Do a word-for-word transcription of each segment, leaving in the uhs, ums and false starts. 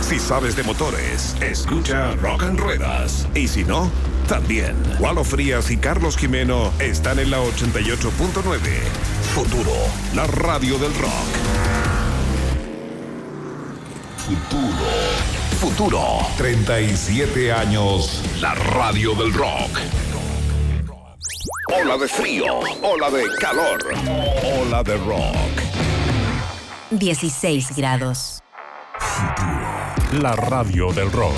Si sabes de motores, escucha Rock and Ruedas. Y si no, también. Walo Frías y Carlos Jimeno están en la ochenta y ocho punto nueve. Futuro, la radio del rock. Futuro. Futuro. treinta y siete años, la radio del rock. Ola de frío, ola de calor, ola de rock. dieciséis grados. Futuro, la radio del rock.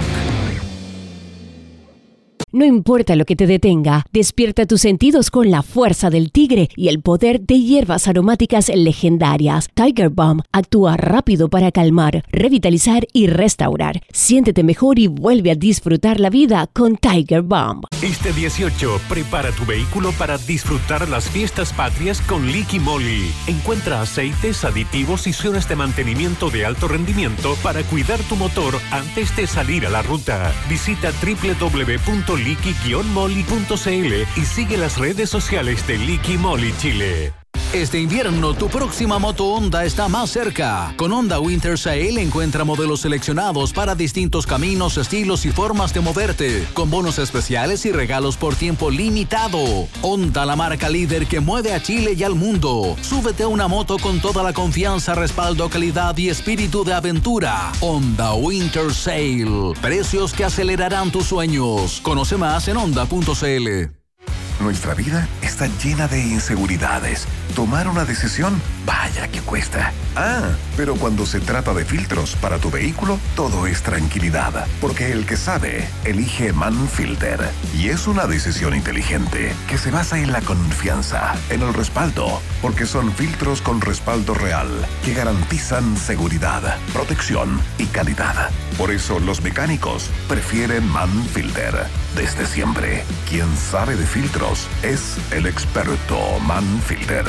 No importa lo que te detenga, despierta tus sentidos con la fuerza del tigre y el poder de hierbas aromáticas legendarias. Tiger Balm actúa rápido para calmar, revitalizar y restaurar. Siéntete mejor y vuelve a disfrutar la vida con Tiger Balm. Este dieciocho, prepara tu vehículo para disfrutar las fiestas patrias con Liqui Moly. Encuentra aceites, aditivos y zonas de mantenimiento de alto rendimiento para cuidar tu motor antes de salir a la ruta. Visita doble u doble u doble u punto liqui guion moly punto c l y sigue las redes sociales de Liqui Moly Chile. Este invierno, tu próxima moto Honda está más cerca. Con Honda Winter Sale encuentra modelos seleccionados para distintos caminos, estilos y formas de moverte, con bonos especiales y regalos por tiempo limitado. Honda, la marca líder que mueve a Chile y al mundo. Súbete a una moto con toda la confianza, respaldo, calidad y espíritu de aventura. Honda Winter Sale. Precios que acelerarán tus sueños. Conoce más en honda punto c l. Nuestra vida está llena de inseguridades. Tomar una decisión, vaya que cuesta. Ah, pero cuando se trata de filtros para tu vehículo, todo es tranquilidad. Porque el que sabe, elige Manfilter. Y es una decisión inteligente que se basa en la confianza, en el respaldo. Porque son filtros con respaldo real que garantizan seguridad, protección y calidad. Por eso los mecánicos prefieren Manfilter. Desde siempre, quien sabe de filtros es el experto Manfilter.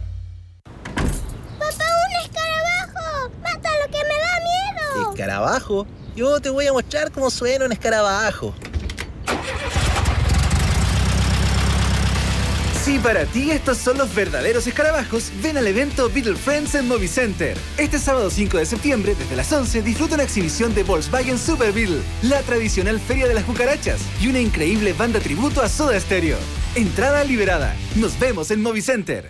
¡Papá, un escarabajo! ¡Mátalo, que me da miedo! ¿Escarabajo? Yo te voy a mostrar cómo suena un escarabajo. Si para ti estos son los verdaderos escarabajos, ven al evento Beetle Friends en Movicenter. Este sábado cinco de septiembre, desde las once, disfruta una exhibición de Volkswagen Super Beetle, la tradicional feria de las cucarachas y una increíble banda tributo a Soda Stereo. Entrada liberada. Nos vemos en Movicenter.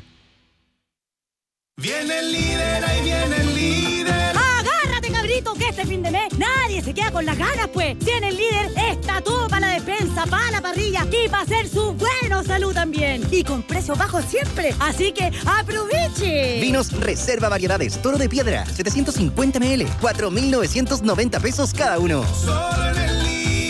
Viene el líder, ahí viene el líder. ¡Agárrate, cabrito, que este fin de mes nadie se queda con las ganas, pues! Tiene el líder, está todo para la despensa, para la parrilla y para hacer su bueno salud también. Y con precios bajos siempre, así que ¡aproveche! Vinos Reserva Variedades, Toro de Piedra, setecientos cincuenta mililitros, cuatro mil novecientos noventa pesos cada uno. Solo en el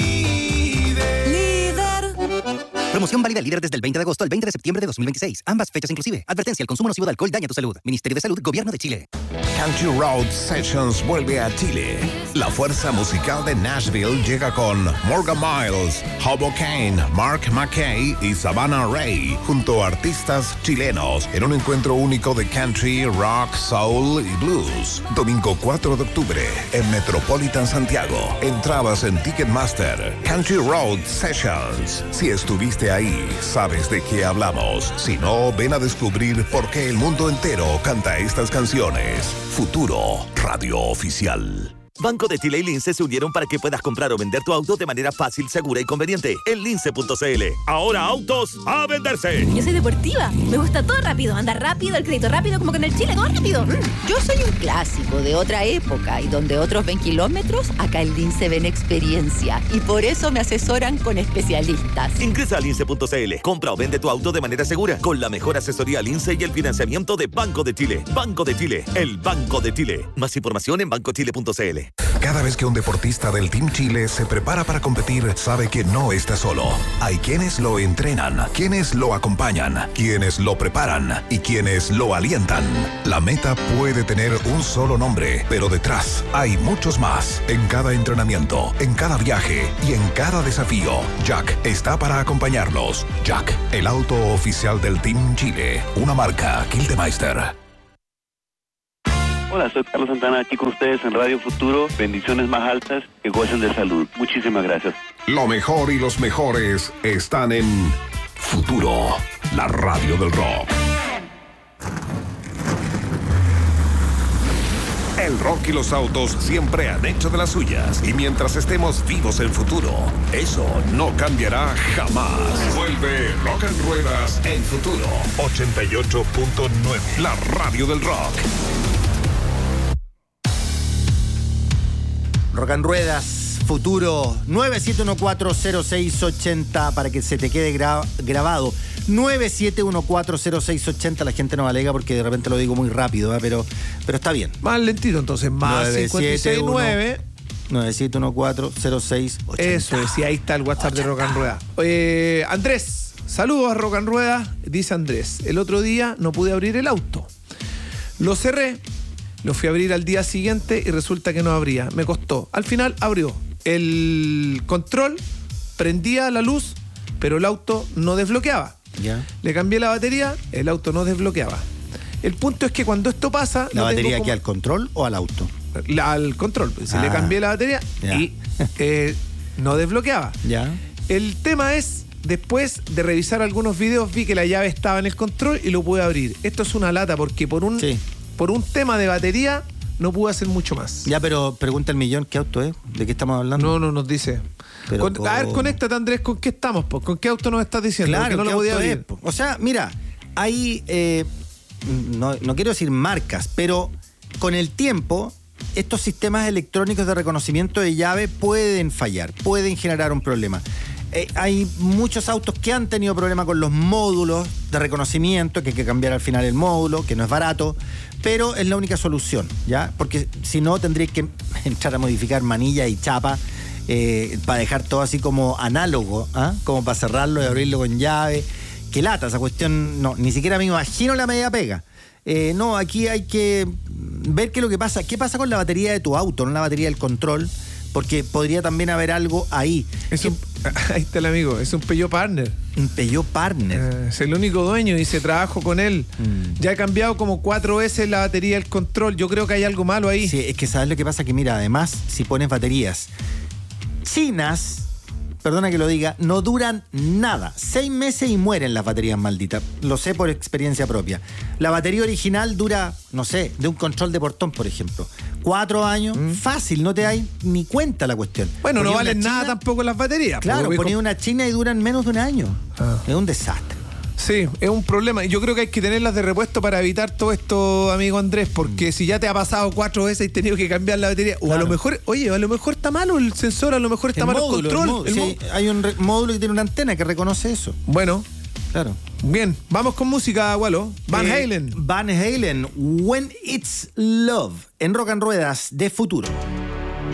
líder. Líder. Promoción válida líder desde el veinte de agosto al veinte de septiembre de dos mil veintiséis. Ambas fechas inclusive. Advertencia, el consumo nocivo de alcohol daña tu salud. Ministerio de Salud, Gobierno de Chile. Country Road Sessions vuelve a Chile. La fuerza musical de Nashville llega con Morgan Miles, Hobo Kane, Mark McKay y Savannah Ray, junto a artistas chilenos, en un encuentro único de country, rock, soul y blues. Domingo cuatro de octubre, en Metropolitan Santiago. Entradas en Ticketmaster. Country Road Sessions. Si estuviste ahí, sabes de qué hablamos. Si no, ven a descubrir por qué el mundo entero canta estas canciones. Futuro, radio oficial. Banco de Chile y Lince se unieron para que puedas comprar o vender tu auto de manera fácil, segura y conveniente en lince punto c l. Ahora autos a venderse. Yo soy deportiva, me gusta todo rápido, andar rápido, el crédito rápido, como que en el Chile todo rápido. Yo soy un clásico de otra época y donde otros ven kilómetros, acá en Lince ven experiencia y por eso me asesoran con especialistas. Ingresa a lince punto c l, compra o vende tu auto de manera segura con la mejor asesoría Lince y el financiamiento de Banco de Chile. Banco de Chile, el Banco de Chile. Más información en banco chile punto c l. Cada vez que un deportista del Team Chile se prepara para competir, sabe que no está solo. Hay quienes lo entrenan, quienes lo acompañan, quienes lo preparan y quienes lo alientan. La meta puede tener un solo nombre, pero detrás hay muchos más. En cada entrenamiento, en cada viaje y en cada desafío, Jack está para acompañarlos. Jack, el auto oficial del Team Chile, una marca Gildemeister. Hola, soy Carlos Santana, aquí con ustedes en Radio Futuro. Bendiciones más altas, que gocen de salud. Muchísimas gracias. Lo mejor y los mejores están en Futuro, la radio del rock. El rock y los autos siempre han hecho de las suyas. Y mientras estemos vivos en futuro, eso no cambiará jamás. Vuelve Rock and Ruedas en Futuro. ochenta y ocho punto nueve. La radio del rock. Rock and Ruedas, Futuro, nueve siete uno cuatro cero seis ocho cero para que se te quede gra- grabado. nueve siete uno cuatro cero seis ocho cero, la gente no alega porque de repente lo digo muy rápido, ¿eh? pero, pero está bien. Más lentito entonces, más cincuenta y seis nueve. nueve siete uno cuatro cero seis ocho cero. Eso es, y ahí está el WhatsApp ochenta. De Rock and Rueda. Eh, Andrés, saludos a Rock and Rueda, dice Andrés. El otro día no pude abrir el auto. Lo cerré, lo fui a abrir al día siguiente y resulta que no abría. Me costó. Al final abrió. El control prendía la luz, pero el auto no desbloqueaba. Ya. Le cambié la batería, el auto no desbloqueaba. El punto es que cuando esto pasa... ¿La no batería como... aquí al control o al auto? La, al control. Se ah, le cambié la batería ya. y eh, no desbloqueaba. Ya. El tema es, después de revisar algunos videos, vi que la llave estaba en el control y lo pude abrir. Esto es una lata porque por un, sí. por un tema de batería no pude hacer mucho más. Ya, pero pregunta el millón, ¿qué auto es? ¿De qué estamos hablando? No, no nos dice. Con, por... A ver, conéctate, Andrés, ¿con qué estamos? Po? ¿Con qué auto nos estás diciendo? Claro, que no ¿qué lo podía auto abrir. Es, po? O sea, mira, hay, eh, no, no quiero decir marcas, pero con el tiempo, estos sistemas electrónicos de reconocimiento de llave pueden fallar, pueden generar un problema. Eh, hay muchos autos que han tenido problemas con los módulos de reconocimiento, que hay que cambiar al final el módulo, que no es barato, pero es la única solución, ¿ya? Porque si no, tendrías que entrar a modificar manilla y chapa eh, para dejar todo así como análogo, ¿ah? Como para cerrarlo y abrirlo con llave. Qué lata esa cuestión, no, ni siquiera me imagino la media pega. Eh, no, aquí hay que ver qué es lo que pasa. ¿Qué pasa con la batería de tu auto, no la batería del control? Porque podría también haber algo ahí. Es un, ahí está el amigo, es un Peugeot Partner. Un Peugeot Partner. Eh, es el único dueño, dice, trabajo con él. Mm. Ya he cambiado como cuatro veces la batería del control. Yo creo que hay algo malo ahí. Sí, es que sabes lo que pasa, que mira, además, si pones baterías chinas, perdona que lo diga, no duran nada. Seis meses y mueren las baterías malditas. Lo sé por experiencia propia. La batería original dura, no sé, de un control de portón, por ejemplo. Cuatro años, mm. fácil, no te das ni cuenta la cuestión. Bueno, ponía no valen china, nada tampoco las baterías. Claro, ponía una china y duran menos de un año. Ah. Es un desastre. Sí, es un problema. Yo creo que hay que tenerlas de repuesto para evitar todo esto, amigo Andrés, porque mm. si ya te ha pasado cuatro veces y has tenido que cambiar la batería, o claro. a lo mejor, oye, a lo mejor está malo el sensor, a lo mejor está el malo módulo, el control. El el sí, hay un re- módulo que tiene una antena que reconoce eso. Bueno. Claro. Bien, vamos con música, Walo. Van eh, Halen. Van Halen, When It's Love, en Rock and Ruedas de Futuro.